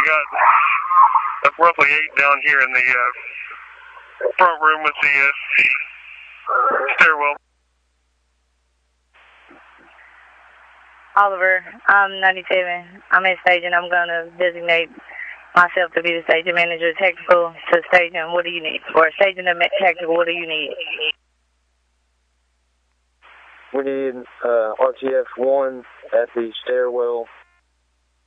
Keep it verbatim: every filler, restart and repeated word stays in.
we got uh, roughly eight down here in the uh, front room with the uh, stairwell. Oliver, I'm ninety-seven. I'm at station. I'm going to designate myself to be the station manager, technical to station. What do you need? Or station to technical, what do you need? We need uh, R T F one at the stairwell